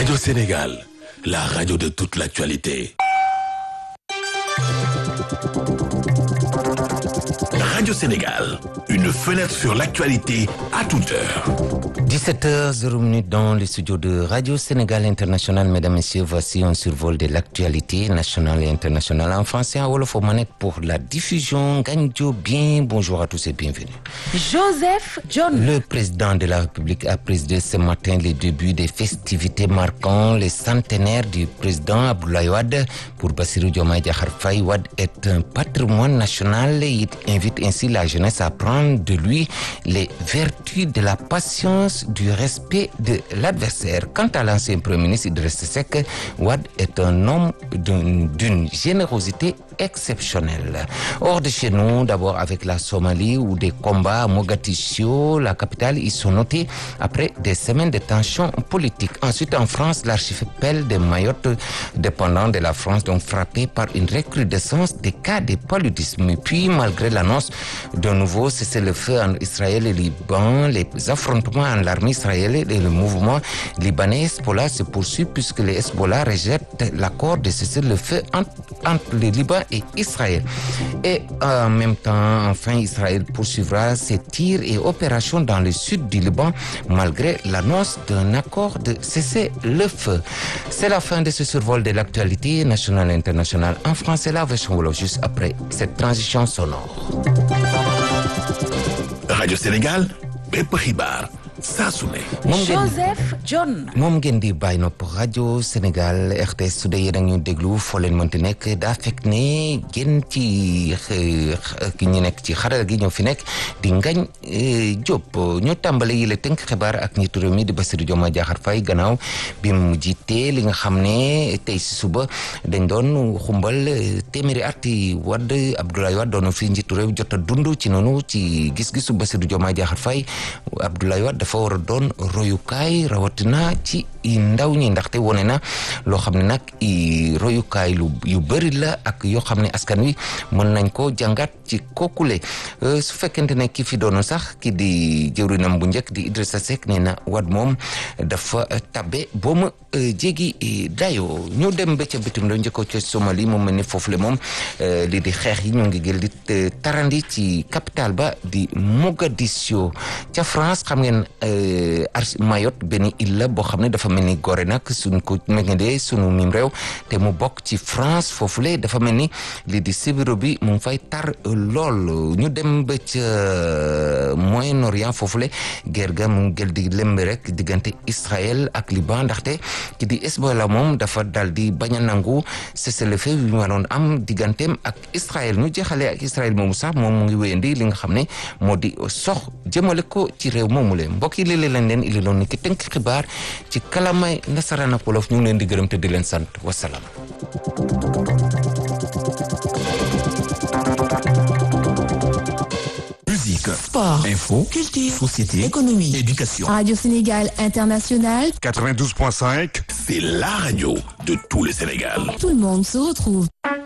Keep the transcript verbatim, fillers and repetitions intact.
Radio Sénégal, la radio de toute l'actualité. Radio Sénégal, une fenêtre sur l'actualité à toute heure. dix-sept heures zéro dans le studio de Radio Sénégal International. Mesdames, Messieurs, voici un survol de l'actualité nationale et internationale en français à Wolof aux manettes pour la diffusion. Gandio bien, bonjour à tous et bienvenue. Joseph John. Le président de la République a présidé ce matin les débuts des festivités marquant les centenaires du président Abdoulaye Wade. Pour Bassirou Diomaye Diakhar Faye, Wade est un patrimoine national et il invite ainsi la jeunesse à prendre de lui les vertus de la patience, du respect de l'adversaire. Quant à l'ancien premier ministre Idrissa Seck, Wade est un homme d'une, d'une générosité exceptionnelle. Hors de chez nous, d'abord avec la Somalie où des combats à Mogadiscio, la capitale, y sont notés après des semaines de tensions politiques. Ensuite, en France, l'archipel de Mayotte, dépendant de la France, donc frappé par une recrudescence des cas de paludisme. Puis, malgré l'annonce d'un nouveau cessez-le-feu en Israël et Liban, les affrontements en l'armée israélienne et le mouvement libanais Hezbollah se poursuivent puisque les Hezbollah rejettent l'accord de cessez-le-feu entre, entre le Liban et Israël. Et en même temps, enfin, Israël poursuivra ses tirs et opérations dans le sud du Liban malgré l'annonce d'un accord de cessez-le-feu. C'est la fin de ce survol de l'actualité nationale et internationale en français, la version wolof juste après cette transition sonore. Radio Sénégal, bépp xibaar saa su ne. Joseph John. moom ngeen di bàyyi nopp rajo Sénégal R T S su dee yéen a ñu déglu foo leen mënti nekk daa fekk ne gën ci ki ñu nekk ci xarala gi ñoo fi nekk di Ngagne Diop ñu tàmbale yi la tënk xibaar ak njiitu réew mi di Bassirou Diomaye Diakhar Faye gannaaw bi mu jiite li nga xam ne tey si suba dañ doon xumbal téeméeri at yi Wade Abdoulaye Wade doon fi njiitu réew jot a dund ci noonu ci gis-gisu Bassirou Diomaye Diakhar Faye Abdoulaye Wade dafa war a doon royukaay rawatina ci ndaw ñi ndaxte wone na loo xam ne nag i royukaay lu yu bëri la ak yoo xam ne askan wi mën nañ ko jàngat ci kookule su fekkente ne ki fi doon sax ki di jëwrinam bu njëkk di Idrissa Seck nee na Wade moom dafa tabbe boo ma jéegi dayoo ñu dem ba ca bitim la njëkkoo ca Somalie moom mel ni foofu le moom li di xeex yi ñoo ngi gël di tarandi ci capitale ba di Mogadiscio ca France xam ngeen Mayotte benn île la boo xam ne dafa mel ni Gorée nag suñ ko méngandee sunu mim réew te mu bokk ci France foofule dafa mel ni lii di sibiro bi mu ngi fay tar lool ñu dem ba ca Moyen-Orient foofule guerre ga mu ngi gël di lemb rek diggante Israël ak Liban ndaxte ki di Hezbollah moom dafa dal di bañ a nangu cessez-le-feu bi ma doon am digganteem ak Israël ñu jeexalee ak Israël moomu sax moom mu ngi wéyandi li nga xam ne moo di sox jëmale ko ci réew moomu leen mbokk yi léeg-léeg lañ leen ili loon ni ki tënk xibaar ci kalamay nasaraan ak wolof ñu ngi leen di gërëm te di leen sant wasalaam. Musique, Sport, info, culture, société, économie, éducation. Radio Sénégal International. quatre-vingt-douze point cinq, c'est la radio de tout le Sénégal. Tout le monde se retrouve.